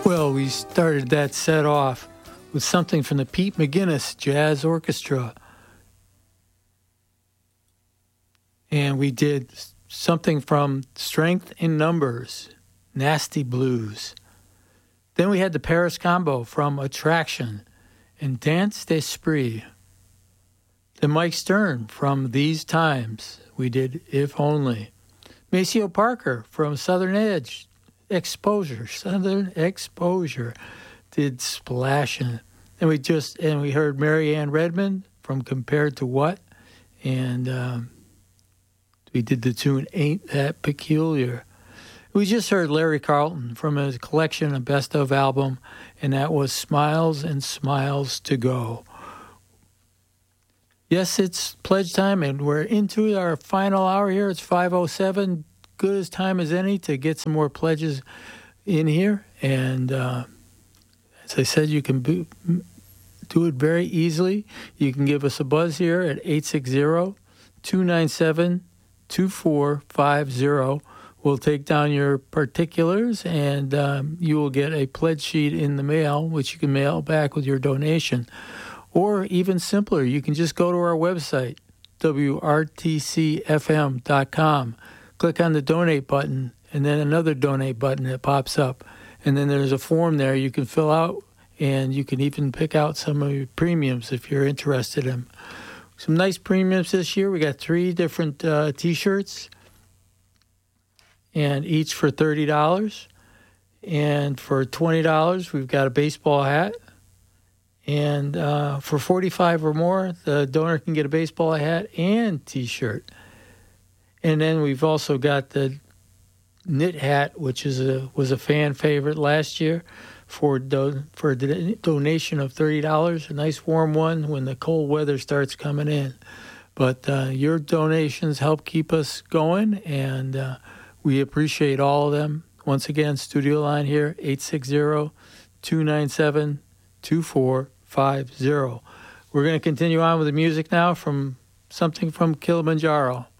Well, we started that set off with something from the Pete McGuinness Jazz Orchestra. And we did something from Strength in Numbers, Nasty Blues. Then we had the Paris Combo from Attraction and Dance d'Esprit. Then Mike Stern from These Times. We did If Only. Maceo Parker from Southern Exposure did Splashin'. And we heard Mary Ann Redmond from Compared to What, and we did the tune Ain't That Peculiar. We just heard Larry Carlton from his collection, a best of album, and that was Smiles and Smiles to Go. Yes, it's pledge time, and we're into our final hour here. It's 5:07. Good as time as any to get some more pledges in here. And as I said, you can do it very easily. You can give us a buzz here at 860-297-2450. We'll take down your particulars, and you will get a pledge sheet in the mail, which you can mail back with your donation. Or even simpler, you can just go to our website, WRTCFM.com. Click on the donate button, and then another donate button that pops up. And then there's a form there you can fill out, and you can even pick out some of your premiums if you're interested in them. Some nice premiums this year. We got 3 different T-shirts, and each for $30. And for $20, we've got a baseball hat. And for $45 or more, the donor can get a baseball hat and T-shirt. And then we've also got the knit hat, which was a fan favorite last year, for a donation of $30. A nice warm one when the cold weather starts coming in. But your donations help keep us going, and we appreciate all of them. Once again, studio line here, 860-297-2450. We're going to continue on with the music now from something from Kilimanjaro.